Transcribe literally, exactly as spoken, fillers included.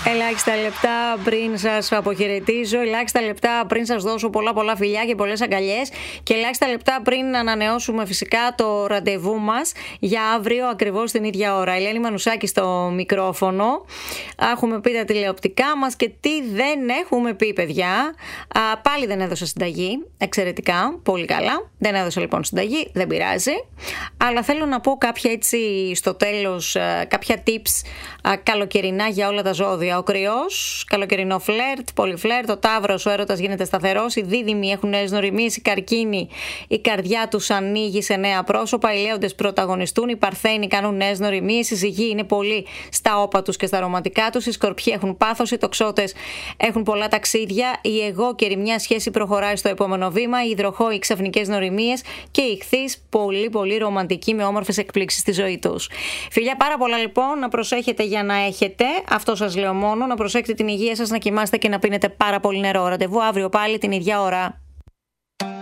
Ελάχιστα λεπτά πριν σας αποχαιρετήσω, ελάχιστα λεπτά πριν σας δώσω πολλά πολλά φιλιά και πολλές αγκαλιές και ελάχιστα λεπτά πριν ανανεώσουμε φυσικά το ραντεβού μας για αύριο ακριβώς την ίδια ώρα. Η Ελένη Μανουσάκη στο μικρόφωνο. Έχουμε πει τα τηλεοπτικά μας και τι δεν έχουμε πει, παιδιά. Α, πάλι δεν έδωσα συνταγή. Εξαιρετικά, πολύ καλά. Δεν έδωσα λοιπόν συνταγή, δεν πειράζει. Αλλά θέλω να πω κάποια έτσι στο τέλος, κάποια tips καλοκαιρινά για όλα τα ζώδια. Ο Κρυός, καλοκαιρινό φλερτ, πολύ φλερτ. Ο Ταύρος, ο έρωτας γίνεται σταθερός. Οι Δίδυμοι έχουν νέες νοημίες. Οι Καρκίνοι, η καρδιά τους ανοίγει σε νέα πρόσωπα. Οι Λέοντες πρωταγωνιστούν. Οι Παρθένοι κάνουν νέες νοημίες. Οι Ζυγοί είναι πολύ στα όπα τους και στα ρομαντικά τους. Οι Σκορπιοί έχουν πάθος. Οι Τοξότες έχουν πολλά ταξίδια. Οι Αιγόκεροι, μια σχέση προχωράει στο επόμενο βήμα. Οι Υδροχόοι, ξαφνικές νοημίες. Και οι Ιχθύς, πολύ πολύ ρομαντικοί με όμορφες εκπλήξεις στη ζωή τους. Φιλιά, πάρα πολλά λοιπόν. Να προσέχετε για να έχετε. Αυτό σας λέω μόνο. Να προσέχετε την υγεία σας, να κοιμάστε και να πίνετε πάρα πολύ νερό. Ραντεβού αύριο πάλι την ίδια ώρα.